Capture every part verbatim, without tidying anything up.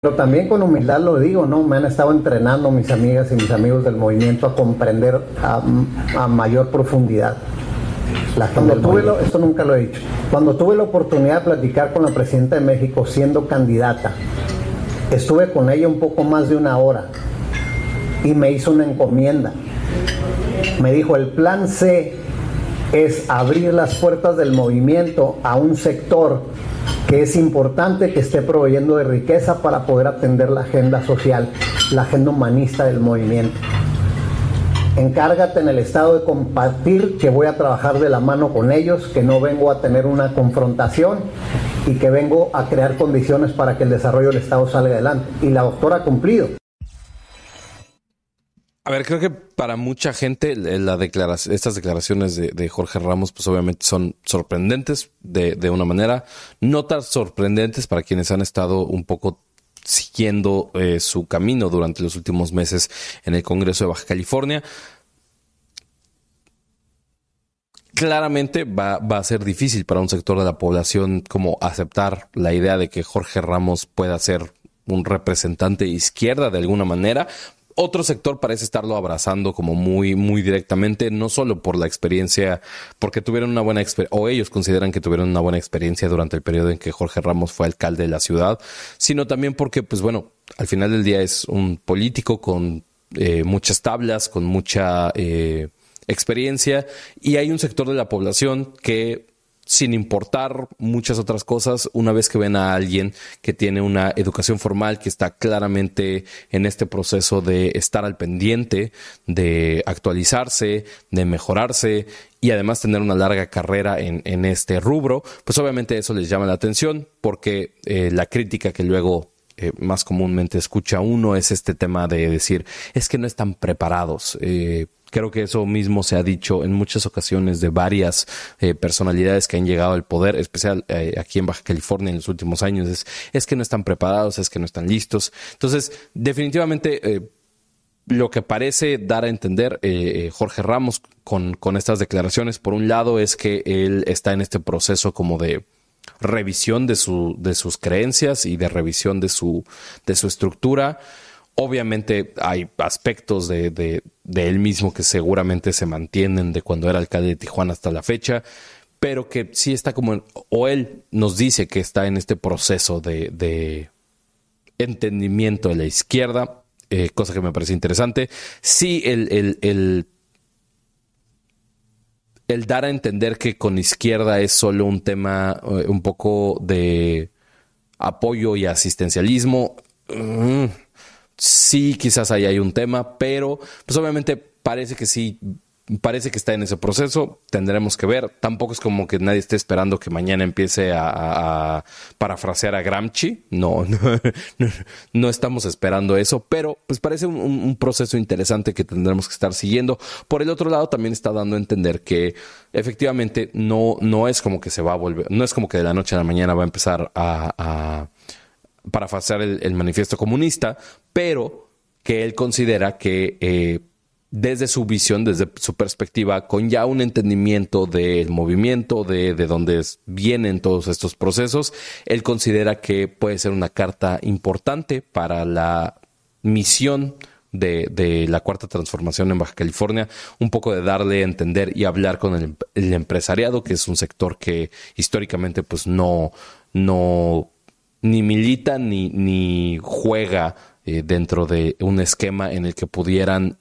Pero también con humildad lo digo, ¿no? Me han estado entrenando mis amigas y mis amigos del movimiento a comprender a, a mayor profundidad. La Cuando tuve lo, esto nunca lo he dicho. Cuando tuve la oportunidad de platicar con la presidenta de México siendo candidata, estuve con ella un poco más de una hora y me hizo una encomienda. Me dijo, el plan C es abrir las puertas del movimiento a un sector que es importante, que esté proveyendo de riqueza para poder atender la agenda social, la agenda humanista del movimiento. Encárgate en el Estado de compartir, que voy a trabajar de la mano con ellos, que no vengo a tener una confrontación y que vengo a crear condiciones para que el desarrollo del Estado salga adelante. Y la doctora ha cumplido. A ver, creo que para mucha gente la declaración, estas declaraciones de, de Jorge Ramos, pues obviamente son sorprendentes de, de una manera, no tan sorprendentes para quienes han estado un poco siguiendo eh, su camino durante los últimos meses en el Congreso de Baja California. Claramente va, va a ser difícil para un sector de la población como aceptar la idea de que Jorge Ramos pueda ser un representante de izquierda de alguna manera. Otro sector parece estarlo abrazando como muy, muy directamente, no solo por la experiencia, porque tuvieron una buena experiencia, o ellos consideran que tuvieron una buena experiencia durante el periodo en que Jorge Ramos fue alcalde de la ciudad, sino también porque, pues bueno, al final del día es un político con eh, muchas tablas, con mucha eh, experiencia, y hay un sector de la población que, sin importar muchas otras cosas, una vez que ven a alguien que tiene una educación formal, que está claramente en este proceso de estar al pendiente, de actualizarse, de mejorarse y además tener una larga carrera en, en este rubro, pues obviamente eso les llama la atención porque eh, la crítica que luego eh, más comúnmente escucha uno es este tema de decir, es que no están preparados. Eh, Creo que eso mismo se ha dicho en muchas ocasiones de varias eh, personalidades que han llegado al poder, especial eh, aquí en Baja California en los últimos años. Es, es que no están preparados, es que no están listos. Entonces, definitivamente, eh, lo que parece dar a entender eh, Jorge Ramos con, con estas declaraciones, por un lado, es que él está en este proceso como de revisión de, su, de sus creencias y de revisión de su, de su estructura. Obviamente hay aspectos de, de, de él mismo que seguramente se mantienen de cuando era alcalde de Tijuana hasta la fecha, pero que sí está como, en, o él nos dice que está en este proceso de, de entendimiento de la izquierda, eh, cosa que me parece interesante. Sí, el, el, el, el dar a entender que con izquierda es solo un tema eh, un poco de apoyo y asistencialismo. Mm. Sí, quizás ahí hay un tema, pero pues obviamente parece que sí, parece que está en ese proceso, tendremos que ver. Tampoco es como que nadie esté esperando que mañana empiece a, a, a parafrasear a Gramsci, no, no, no, no estamos esperando eso, pero pues parece un, un proceso interesante que tendremos que estar siguiendo. Por el otro lado, también está dando a entender que efectivamente no, no es como que se va a volver, no es como que de la noche a la mañana va a empezar a... a parafrasear el, el manifiesto comunista, pero que él considera que eh, desde su visión, desde su perspectiva, con ya un entendimiento del movimiento, de, de dónde vienen todos estos procesos, él considera que puede ser una carta importante para la misión de, de la Cuarta Transformación en Baja California, un poco de darle a entender y hablar con el, el empresariado, que es un sector que históricamente pues no... no ni milita ni, ni juega eh, dentro de un esquema en el que pudieran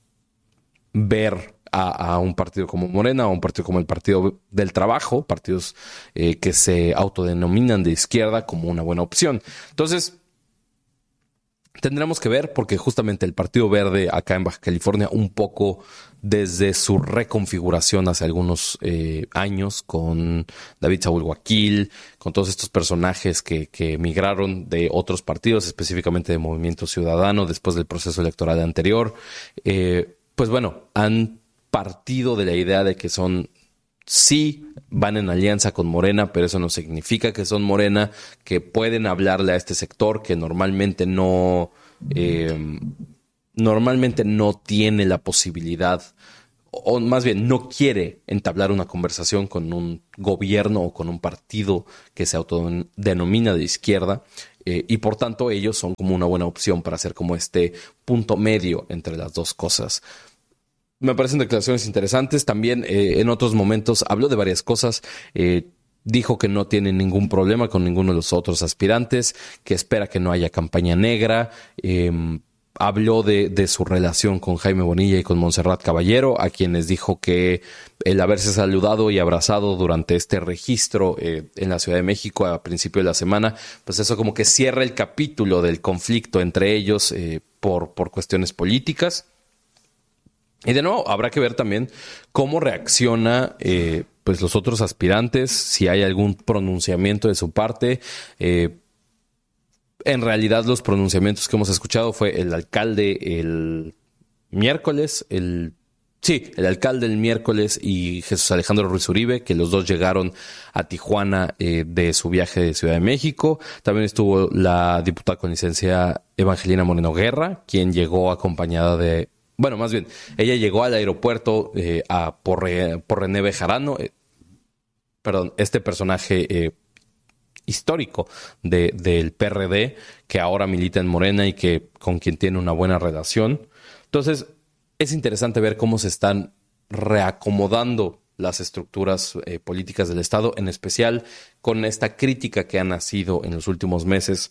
ver a, a un partido como Morena o un partido como el Partido del Trabajo, partidos eh, que se autodenominan de izquierda, como una buena opción. Entonces, tendremos que ver, porque justamente el Partido Verde acá en Baja California, un poco desde su reconfiguración hace algunos eh, años con David Zahualhuaquil, con todos estos personajes que, que emigraron de otros partidos, específicamente de Movimiento Ciudadano, después del proceso electoral anterior, eh, pues bueno, han partido de la idea de que son... Sí, van en alianza con Morena, pero eso no significa que son Morena, que pueden hablarle a este sector que normalmente no, eh, normalmente no tiene la posibilidad, o más bien no quiere entablar una conversación con un gobierno o con un partido que se autodenomina de izquierda. eh, y por tanto ellos son como una buena opción para hacer como este punto medio entre las dos cosas. Me parecen declaraciones interesantes. También eh, en otros momentos habló de varias cosas. Eh, dijo que no tiene ningún problema con ninguno de los otros aspirantes, que espera que no haya campaña negra. Eh, habló de, de su relación con Jaime Bonilla y con Montserrat Caballero, a quienes dijo que el haberse saludado y abrazado durante este registro eh, en la Ciudad de México a principio de la semana, pues eso como que cierra el capítulo del conflicto entre ellos eh, por, por cuestiones políticas. Y de nuevo, habrá que ver también cómo reacciona eh, pues los otros aspirantes, si hay algún pronunciamiento de su parte. Eh, en realidad, los pronunciamientos que hemos escuchado fue el alcalde el miércoles, el sí, el alcalde el miércoles y Jesús Alejandro Ruiz Uribe, que los dos llegaron a Tijuana eh, de su viaje de Ciudad de México. También estuvo la diputada con licencia Evangelina Moreno Guerra, quien llegó acompañada de... Bueno, más bien, ella llegó al aeropuerto eh, a, por, por René Bejarano, eh, perdón, este personaje eh, histórico de, del P R D, que ahora milita en Morena y que con quien tiene una buena relación. Entonces, es interesante ver cómo se están reacomodando las estructuras eh, políticas del Estado, en especial con esta crítica que ha nacido en los últimos meses.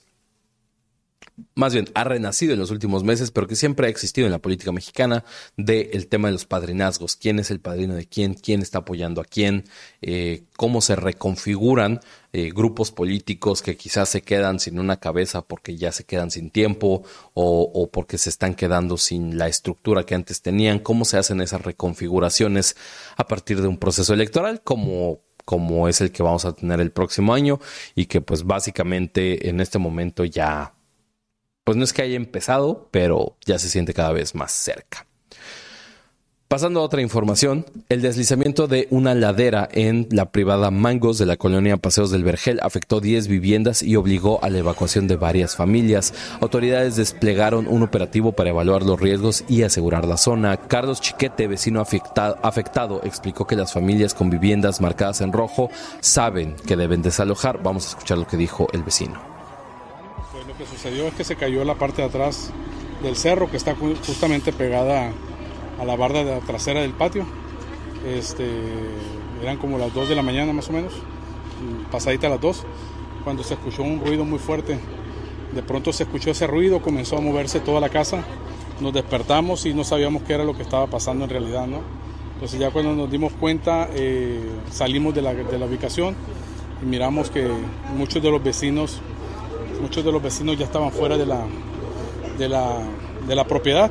Más bien, ha renacido en los últimos meses, pero que siempre ha existido en la política mexicana, del tema de los padrinazgos. ¿Quién es el padrino de quién? ¿Quién está apoyando a quién? Eh, ¿Cómo se reconfiguran eh, grupos políticos que quizás se quedan sin una cabeza porque ya se quedan sin tiempo o, o porque se están quedando sin la estructura que antes tenían? ¿Cómo se hacen esas reconfiguraciones a partir de un proceso electoral como... como es el que vamos a tener el próximo año y que pues básicamente en este momento ya... Pues no es que haya empezado, pero ya se siente cada vez más cerca. Pasando a otra información, el deslizamiento de una ladera en la privada Mangos de la colonia Paseos del Vergel afectó diez viviendas y obligó a la evacuación de varias familias. Autoridades desplegaron un operativo para evaluar los riesgos y asegurar la zona. Carlos Chiquete, vecino afectado, afectado, explicó que las familias con viviendas marcadas en rojo saben que deben desalojar. Vamos a escuchar lo que dijo el vecino. Lo que sucedió es que se cayó la parte de atrás del cerro, que está justamente pegada a la barda de la trasera del patio. Este, eran como las dos de la mañana más o menos, pasadita a las dos, cuando se escuchó un ruido muy fuerte. De pronto se escuchó ese ruido, comenzó a moverse toda la casa, nos despertamos y no sabíamos qué era lo que estaba pasando en realidad, ¿no? Entonces ya cuando nos dimos cuenta, eh, salimos de la, de la ubicación y miramos que muchos de los vecinos Muchos de los vecinos ya estaban fuera de la, de la, de la propiedad,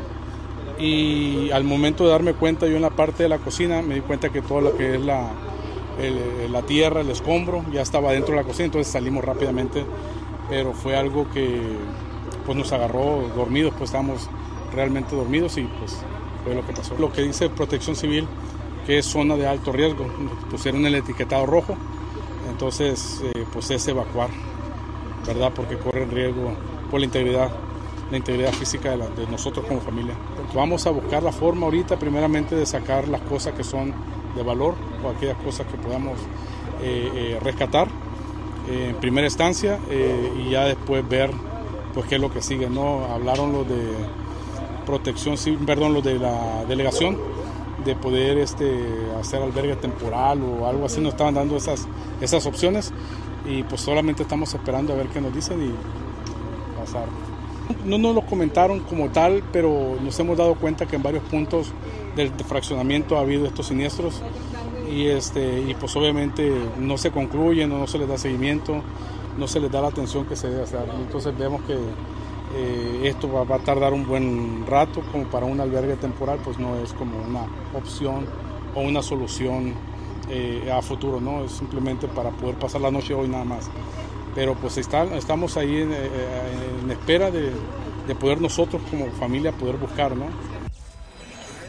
y al momento de darme cuenta, yo en la parte de la cocina me di cuenta que todo lo que es la, el, la tierra, el escombro, ya estaba dentro de la cocina. Entonces salimos rápidamente, pero fue algo que pues, nos agarró dormidos, pues estábamos realmente dormidos y pues fue lo que pasó. Lo que dice Protección Civil, que es zona de alto riesgo, nos pusieron el etiquetado rojo, entonces eh, pues es evacuar, ¿verdad? Porque corre el riesgo por la integridad, la integridad física de, la, de nosotros como familia. Vamos a buscar la forma ahorita, primeramente, de sacar las cosas que son de valor o aquellas cosas que podamos eh, eh, rescatar eh, en primera instancia eh, y ya después ver pues qué es lo que sigue, ¿no? Hablaron los de protección, perdón, los de la delegación de poder este, hacer albergue temporal o algo así, nos estaban dando esas, esas opciones. Y pues solamente estamos esperando a ver qué nos dicen y pasar. No nos lo comentaron como tal, pero nos hemos dado cuenta que en varios puntos del fraccionamiento ha habido estos siniestros y, este, y pues obviamente no se concluyen, no, no se les da seguimiento, no se les da la atención que se debe hacer. Entonces vemos que eh, esto va, va a tardar un buen rato, como para un albergue temporal, pues no es como una opción o una solución Eh, a futuro, ¿no? Es simplemente para poder pasar la noche hoy nada más. Pero pues está, estamos ahí en, en espera de, de poder nosotros como familia poder buscar, ¿no?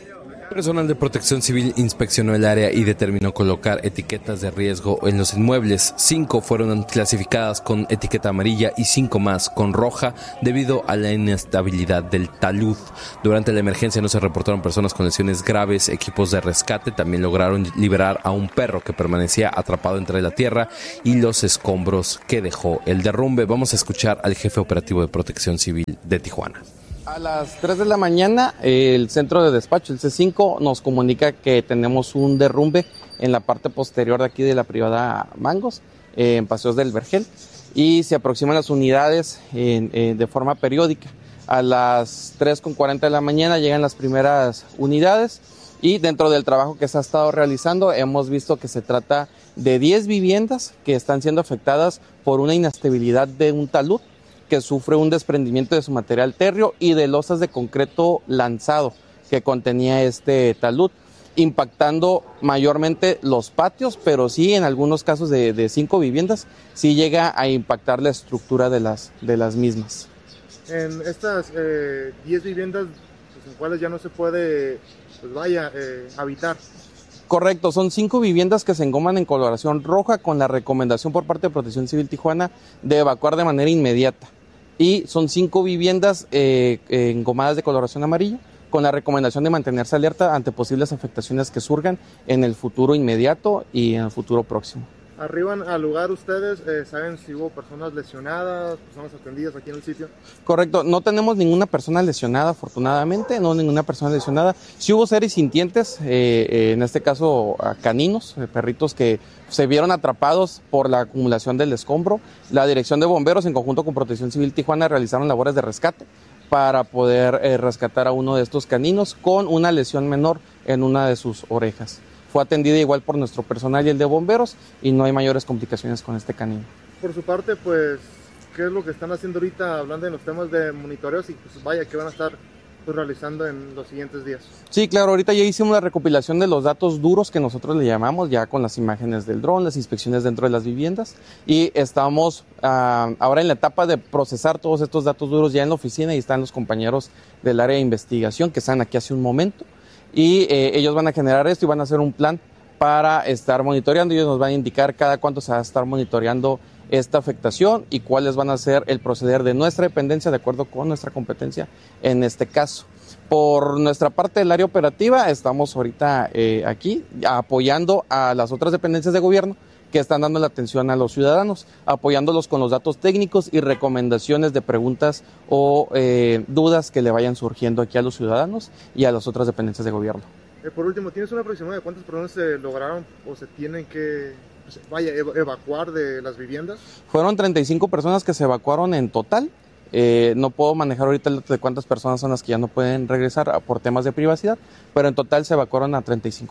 Personal de Protección Civil inspeccionó el área y determinó colocar etiquetas de riesgo en los inmuebles. Cinco fueron clasificadas con etiqueta amarilla y cinco más con roja debido a la inestabilidad del talud. Durante la emergencia no se reportaron personas con lesiones graves. Equipos de rescate también lograron liberar a un perro que permanecía atrapado entre la tierra y los escombros que dejó el derrumbe. Vamos a escuchar al jefe operativo de Protección Civil de Tijuana. A las tres de la mañana, el centro de despacho, el C cinco, nos comunica que tenemos un derrumbe en la parte posterior de aquí de la privada Mangos, eh, en Paseos del Vergel, y se aproximan las unidades en, eh, de forma periódica. A las tres con cuarenta de la mañana llegan las primeras unidades y dentro del trabajo que se ha estado realizando hemos visto que se trata de diez viviendas que están siendo afectadas por una inestabilidad de un talud que sufre un desprendimiento de su material térreo y de losas de concreto lanzado que contenía este talud, impactando mayormente los patios, pero sí en algunos casos de, de cinco viviendas, sí llega a impactar la estructura de las, de las mismas. En estas eh, diez viviendas, pues, en cuales ya no se puede, pues vaya, eh, habitar. Correcto, son cinco viviendas que se engoman en coloración roja con la recomendación por parte de Protección Civil Tijuana de evacuar de manera inmediata. Y son cinco viviendas eh, engomadas de coloración amarilla con la recomendación de mantenerse alerta ante posibles afectaciones que surgan en el futuro inmediato y en el futuro próximo. ¿Arriban al lugar ustedes? Eh, ¿Saben si hubo personas lesionadas, personas atendidas aquí en el sitio? Correcto, no tenemos ninguna persona lesionada, afortunadamente, no ninguna persona lesionada. Sí hubo seres sintientes, eh, eh, en este caso caninos, eh, perritos que se vieron atrapados por la acumulación del escombro. La Dirección de Bomberos, en conjunto con Protección Civil Tijuana, realizaron labores de rescate para poder eh, rescatar a uno de estos caninos con una lesión menor en una de sus orejas. Fue atendida igual por nuestro personal y el de bomberos y no hay mayores complicaciones con este canino. Por su parte, pues, ¿qué es lo que están haciendo ahorita hablando de los temas de monitoreos y pues vaya, qué van a estar pues, realizando en los siguientes días? Sí, claro, ahorita ya hicimos la recopilación de los datos duros que nosotros le llamamos, ya con las imágenes del dron, las inspecciones dentro de las viviendas y estamos uh, ahora en la etapa de procesar todos estos datos duros ya en la oficina y están los compañeros del área de investigación que están aquí hace un momento. Y eh, ellos van a generar esto y van a hacer un plan para estar monitoreando. Ellos nos van a indicar cada cuánto se va a estar monitoreando esta afectación y cuáles van a ser el proceder de nuestra dependencia de acuerdo con nuestra competencia en este caso. Por nuestra parte del área operativa estamos ahorita eh, aquí apoyando a las otras dependencias de gobierno que están dando la atención a los ciudadanos, apoyándolos con los datos técnicos y recomendaciones de preguntas o eh, dudas que le vayan surgiendo aquí a los ciudadanos y a las otras dependencias de gobierno. Eh, por último, ¿tienes una aproximada de cuántas personas se lograron o se tienen que pues, vaya, ev evacuar de las viviendas? Fueron treinta y cinco personas que se evacuaron en total. Eh, no puedo manejar ahorita el dato de cuántas personas son las que ya no pueden regresar por temas de privacidad, pero en total se evacuaron a treinta y cinco.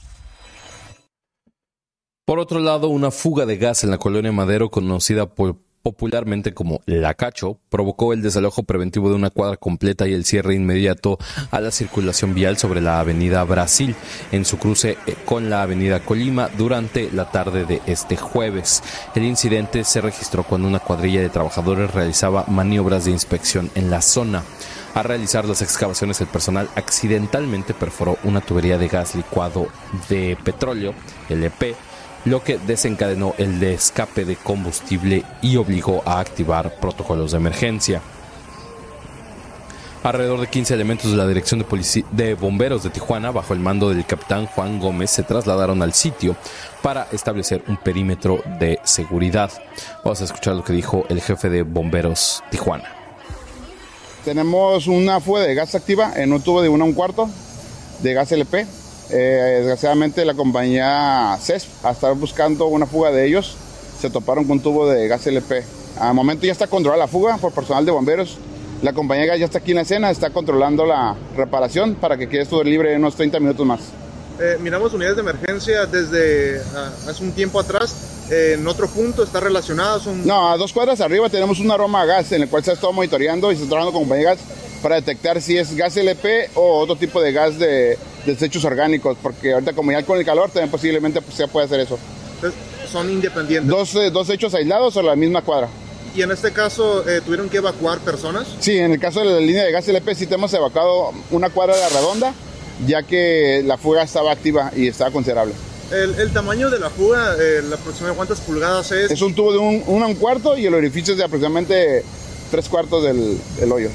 Por otro lado, una fuga de gas en la colonia Madero, conocida por, popularmente como La Cacho, provocó el desalojo preventivo de una cuadra completa y el cierre inmediato a la circulación vial sobre la avenida Brasil, en su cruce con la avenida Colima, durante la tarde de este jueves. El incidente se registró cuando una cuadrilla de trabajadores realizaba maniobras de inspección en la zona. Al realizar las excavaciones, el personal accidentalmente perforó una tubería de gas licuado de petróleo, L P, lo que desencadenó el de escape de combustible y obligó a activar protocolos de emergencia. Alrededor de quince elementos de la Dirección de, Polici- de Bomberos de Tijuana, bajo el mando del capitán Juan Gómez, se trasladaron al sitio para establecer un perímetro de seguridad. Vamos a escuchar lo que dijo el jefe de Bomberos Tijuana. Tenemos una fuga de gas activa en un tubo de uno a un cuarto de gas L P. Eh, desgraciadamente la compañía C E S P, a estar buscando una fuga de ellos, se toparon con un tubo de gas L P. Al momento ya está controlada la fuga por personal de bomberos. La compañía de gas ya está aquí en la escena, está controlando la reparación para que quede esto libre en unos treinta minutos más. Eh, miramos unidades de emergencia desde uh, hace un tiempo atrás. Eh, en otro punto está relacionado. Son... No, a dos cuadras arriba tenemos un aroma a gas en el cual se ha estado monitoreando y se está trabajando con compañía de gas para detectar si es gas L P o otro tipo de gas de desechos orgánicos, porque ahorita como ya con el calor también posiblemente pues, se puede hacer eso. Entonces, son independientes. Dos, eh, dos hechos aislados o la misma cuadra. ¿Y en este caso eh, tuvieron que evacuar personas? Sí, en el caso de la línea de gas L P sí tenemos evacuado una cuadra de la redonda ya que la fuga estaba activa y estaba considerable. El, el tamaño de la fuga, eh, la aproximadamente cuántas pulgadas es. Es un tubo de un, un, un cuarto y el orificio es de aproximadamente tres cuartos del, del hoyo.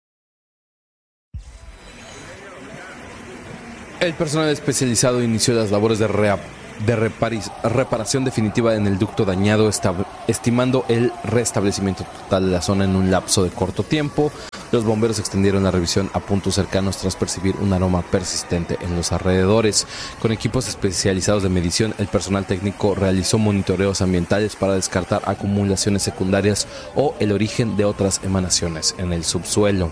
El personal especializado inició las labores de, rea, de reparis, reparación definitiva en el ducto dañado, estab, estimando el restablecimiento total de la zona en un lapso de corto tiempo. Los bomberos extendieron la revisión a puntos cercanos tras percibir un aroma persistente en los alrededores. Con equipos especializados de medición, el personal técnico realizó monitoreos ambientales para descartar acumulaciones secundarias o el origen de otras emanaciones en el subsuelo.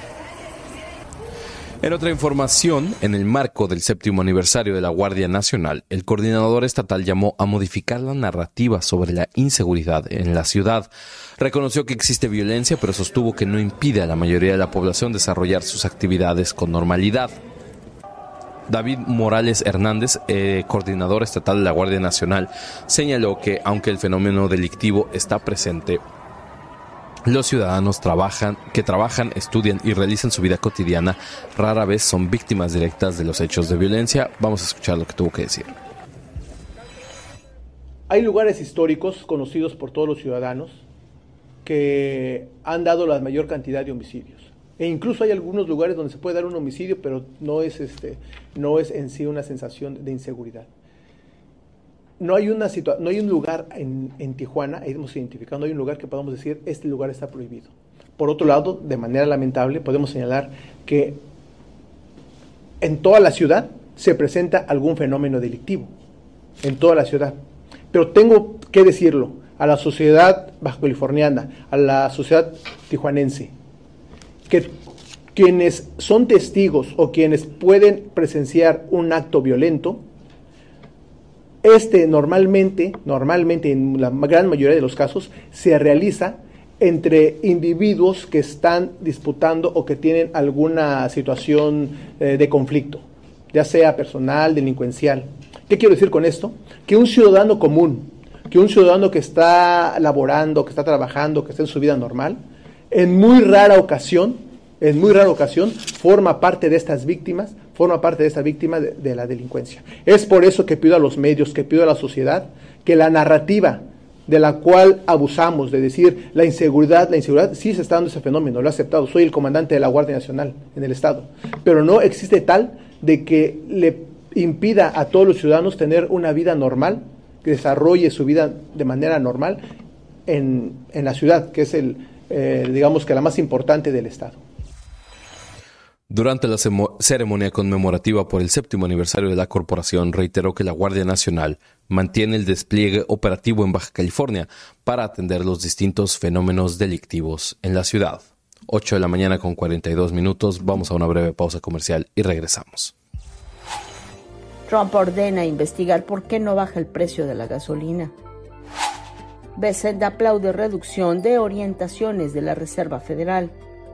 En otra información, en el marco del séptimo aniversario de la Guardia Nacional, el coordinador estatal llamó a modificar la narrativa sobre la inseguridad en la ciudad. Reconoció que existe violencia, pero sostuvo que no impide a la mayoría de la población desarrollar sus actividades con normalidad. David Morales Hernández, eh, coordinador estatal de la Guardia Nacional, señaló que aunque el fenómeno delictivo está presente, los ciudadanos trabajan, que trabajan, estudian y realizan su vida cotidiana rara vez son víctimas directas de los hechos de violencia. Vamos a escuchar lo que tuvo que decir. Hay lugares históricos conocidos por todos los ciudadanos que han dado la mayor cantidad de homicidios. E incluso hay algunos lugares donde se puede dar un homicidio, pero no es, este, no es en sí una sensación de inseguridad. No hay, una situa- no hay un lugar en, en Tijuana, hemos identificado, no hay un lugar que podamos decir, este lugar está prohibido. Por otro lado, de manera lamentable, podemos señalar que en toda la ciudad se presenta algún fenómeno delictivo, en toda la ciudad. Pero tengo que decirlo a la sociedad bajacaliforniana, a la sociedad tijuanense, que quienes son testigos o quienes pueden presenciar un acto violento, Este normalmente, normalmente en la gran mayoría de los casos, se realiza entre individuos que están disputando o que tienen alguna situación eh, de conflicto, ya sea personal, delincuencial. ¿Qué quiero decir con esto? Que un ciudadano común, que un ciudadano que está laborando, que está trabajando, que está en su vida normal, en muy rara ocasión, en muy rara ocasión, forma parte de estas víctimas, forma parte de esta víctima de, de la delincuencia. Es por eso que pido a los medios, que pido a la sociedad, que la narrativa de la cual abusamos, de decir la inseguridad, la inseguridad, sí se está dando ese fenómeno, lo he aceptado, soy el comandante de la Guardia Nacional en el Estado, pero no existe tal de que le impida a todos los ciudadanos tener una vida normal, que desarrolle su vida de manera normal en, en la ciudad, que es el, eh, digamos que la más importante del Estado. Durante la ceremonia conmemorativa por el séptimo aniversario de la corporación, reiteró que la Guardia Nacional mantiene el despliegue operativo en Baja California para atender los distintos fenómenos delictivos en la ciudad. ocho de la mañana con cuarenta y dos minutos. Vamos a una breve pausa comercial y regresamos. Trump ordena investigar por qué no baja el precio de la gasolina. Bessent aplaude reducción de orientaciones de la Reserva Federal.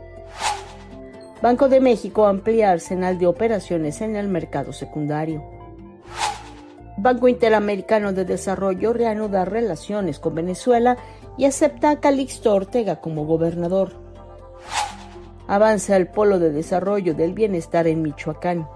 Banco de México amplía arsenal de operaciones en el mercado secundario. Banco Interamericano de Desarrollo reanuda relaciones con Venezuela y acepta a Calixto Ortega como gobernador. Avanza el Polo de Desarrollo del Bienestar en Michoacán.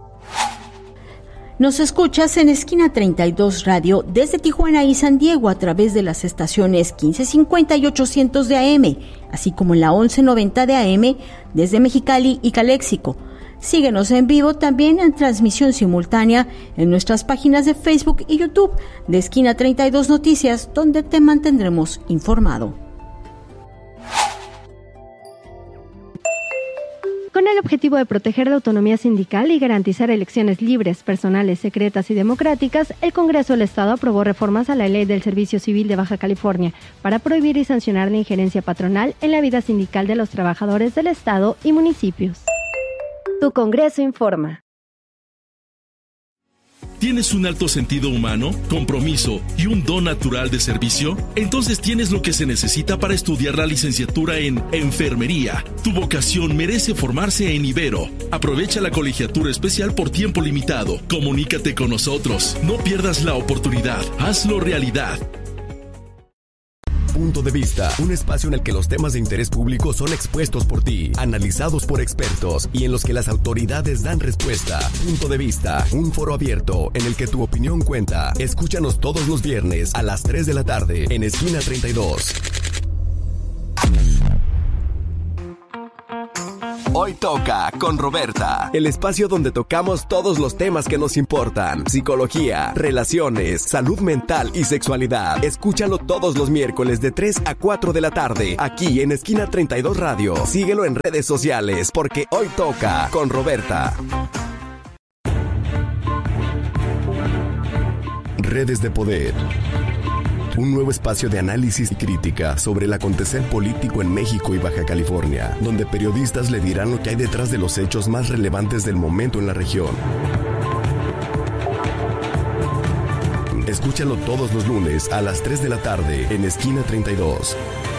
Nos escuchas en Esquina treinta y dos Radio desde Tijuana y San Diego a través de las estaciones quince cincuenta y ochocientos de A M, así como en la once noventa de A M desde Mexicali y Caléxico. Síguenos en vivo también en transmisión simultánea en nuestras páginas de Facebook y YouTube de Esquina treinta y dos Noticias, donde te mantendremos informado. Con el objetivo de proteger la autonomía sindical y garantizar elecciones libres, personales, secretas y democráticas, el Congreso del Estado aprobó reformas a la Ley del Servicio Civil de Baja California para prohibir y sancionar la injerencia patronal en la vida sindical de los trabajadores del Estado y municipios. Tu Congreso informa. ¿Tienes un alto sentido humano, compromiso y un don natural de servicio? Entonces tienes lo que se necesita para estudiar la licenciatura en Enfermería. Tu vocación merece formarse en Ibero. Aprovecha la colegiatura especial por tiempo limitado. Comunícate con nosotros. No pierdas la oportunidad. Hazlo realidad. Punto de Vista, un espacio en el que los temas de interés público son expuestos por ti, analizados por expertos y en los que las autoridades dan respuesta. Punto de Vista, un foro abierto en el que tu opinión cuenta. Escúchanos todos los viernes a las tres de la tarde en Esquina treinta y dos. Hoy toca con Roberta, el espacio donde tocamos todos los temas que nos importan: psicología, relaciones, salud mental y sexualidad. Escúchalo todos los miércoles de tres a cuatro de la tarde, aquí en Esquina treinta y dos Radio. Síguelo en redes sociales, porque hoy toca con Roberta. Redes de Poder. Un nuevo espacio de análisis y crítica sobre el acontecer político en México y Baja California, donde periodistas le dirán lo que hay detrás de los hechos más relevantes del momento en la región. Escúchalo todos los lunes a las tres de la tarde en Esquina treinta y dos.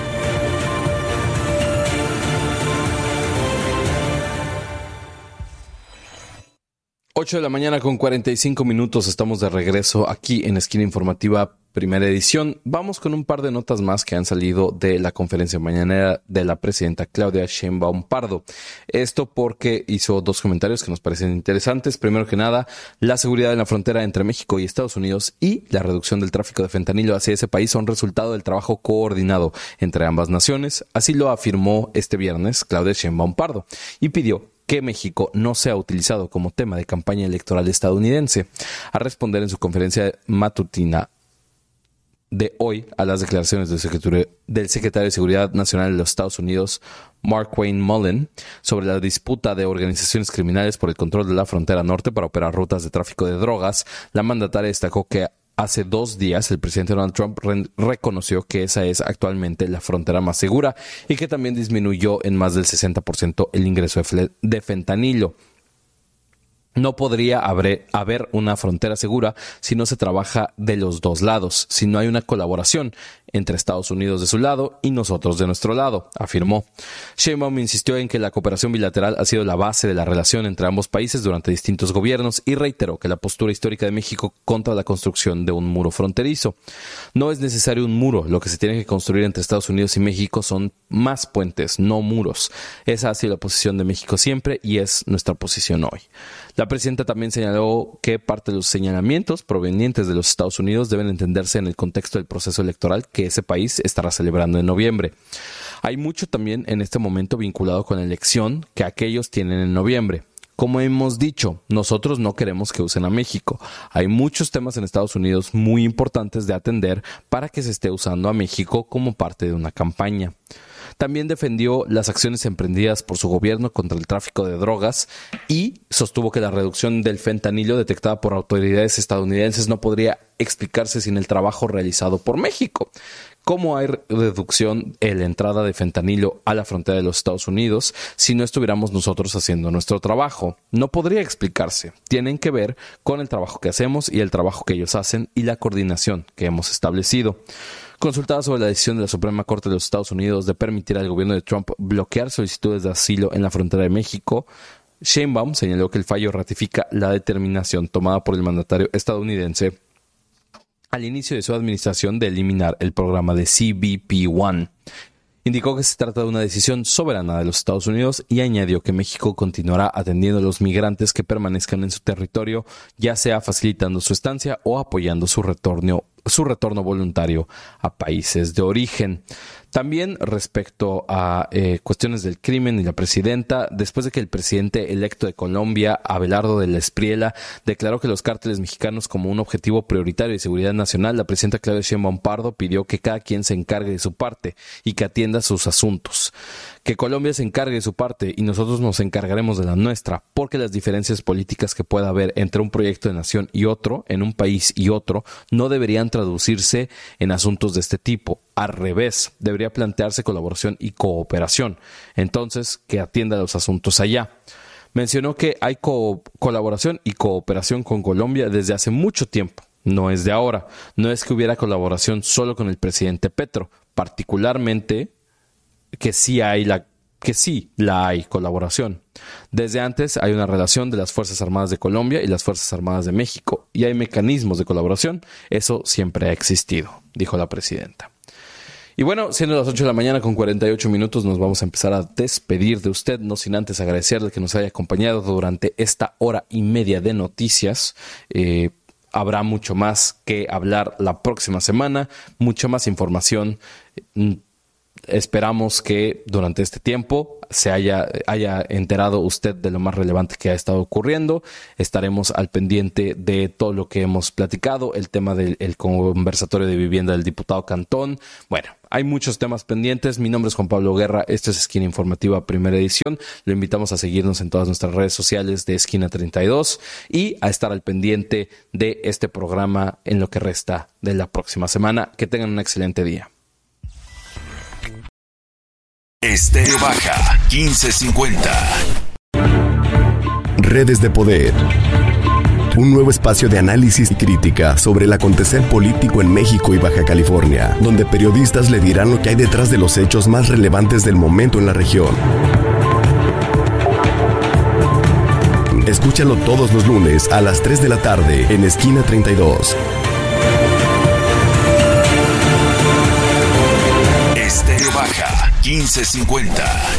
ocho de la mañana con cuarenta y cinco minutos. Estamos de regreso aquí en Esquina Informativa, primera edición. Vamos con un par de notas más que han salido de la conferencia mañanera de la presidenta Claudia Sheinbaum Pardo. Esto porque hizo dos comentarios que nos parecen interesantes. Primero que nada, la seguridad en la frontera entre México y Estados Unidos y la reducción del tráfico de fentanilo hacia ese país son resultado del trabajo coordinado entre ambas naciones. Así lo afirmó este viernes Claudia Sheinbaum Pardo y pidió que México no sea utilizado como tema de campaña electoral estadounidense. Al responder en su conferencia matutina de hoy a las declaraciones del secretario, del secretario de Seguridad Nacional de los Estados Unidos, Mark Wayne Mullen, sobre la disputa de organizaciones criminales por el control de la frontera norte para operar rutas de tráfico de drogas, la mandataria destacó que hace dos días el presidente Donald Trump re- reconoció que esa es actualmente la frontera más segura y que también disminuyó en más del sesenta por ciento el ingreso de, fle- de fentanilo. No podría haber, haber una frontera segura si no se trabaja de los dos lados, si no hay una colaboración entre Estados Unidos de su lado y nosotros de nuestro lado, afirmó. Sheinbaum insistió en que la cooperación bilateral ha sido la base de la relación entre ambos países durante distintos gobiernos y reiteró que la postura histórica de México contra la construcción de un muro fronterizo. No es necesario un muro, lo que se tiene que construir entre Estados Unidos y México son más puentes, no muros. Esa ha sido la posición de México siempre y es nuestra posición hoy. La presidenta también señaló que parte de los señalamientos provenientes de los Estados Unidos deben entenderse en el contexto del proceso electoral que ese país estará celebrando en noviembre. Hay mucho también en este momento vinculado con la elección que aquellos tienen en noviembre. Como hemos dicho, nosotros no queremos que usen a México. Hay muchos temas en Estados Unidos muy importantes de atender para que se esté usando a México como parte de una campaña. También defendió las acciones emprendidas por su gobierno contra el tráfico de drogas y sostuvo que la reducción del fentanilo detectada por autoridades estadounidenses no podría explicarse sin el trabajo realizado por México. ¿Cómo hay reducción en la entrada de fentanilo a la frontera de los Estados Unidos si no estuviéramos nosotros haciendo nuestro trabajo? No podría explicarse. Tienen que ver con el trabajo que hacemos y el trabajo que ellos hacen y la coordinación que hemos establecido. Consultada sobre la decisión de la Suprema Corte de los Estados Unidos de permitir al gobierno de Trump bloquear solicitudes de asilo en la frontera de México, Sheinbaum señaló que el fallo ratifica la determinación tomada por el mandatario estadounidense al inicio de su administración de eliminar el programa de C B P uno. Indicó que se trata de una decisión soberana de los Estados Unidos y añadió que México continuará atendiendo a los migrantes que permanezcan en su territorio, ya sea facilitando su estancia o apoyando su retorno, su retorno voluntario a países de origen. También respecto a eh, cuestiones del crimen y la presidenta, después de que el presidente electo de Colombia, Abelardo de la Espriella, declaró que los cárteles mexicanos como un objetivo prioritario de seguridad nacional, la presidenta Claudia Sheinbaum Pardo pidió que cada quien se encargue de su parte y que atienda sus asuntos. Que Colombia se encargue de su parte y nosotros nos encargaremos de la nuestra, porque las diferencias políticas que pueda haber entre un proyecto de nación y otro, en un país y otro, no deberían traducirse en asuntos de este tipo. Al revés, debería plantearse colaboración y cooperación. Entonces, que atienda los asuntos allá. Mencionó que hay co- colaboración y cooperación con Colombia desde hace mucho tiempo. No es de ahora. No es que hubiera colaboración solo con el presidente Petro. Particularmente, que sí hay la que sí la hay colaboración. Desde antes hay una relación de las Fuerzas Armadas de Colombia y las Fuerzas Armadas de México, y hay mecanismos de colaboración. Eso siempre ha existido, dijo la presidenta. Y bueno, siendo las ocho de la mañana con cuarenta y ocho minutos, nos vamos a empezar a despedir de usted, no sin antes agradecerle que nos haya acompañado durante esta hora y media de noticias. Eh, habrá mucho más que hablar la próxima semana, mucha más información. Esperamos que durante este tiempo se haya, haya enterado usted de lo más relevante que ha estado ocurriendo. Estaremos al pendiente de todo lo que hemos platicado, el tema del el conversatorio de vivienda del diputado Cantón. Bueno, hay muchos temas pendientes. Mi nombre es Juan Pablo Guerra. Esto es Esquina Informativa, primera edición. Lo invitamos a seguirnos en todas nuestras redes sociales de Esquina treinta y dos y a estar al pendiente de este programa en lo que resta de la próxima semana. Que tengan un excelente día. Estéreo Baja quince cincuenta. Redes de Poder. Un nuevo espacio de análisis y crítica sobre el acontecer político en México y Baja California, donde periodistas le dirán lo que hay detrás de los hechos más relevantes del momento en la región. Escúchalo todos los lunes a las tres de la tarde en Esquina treinta y dos. Estéreo Baja quince cincuenta.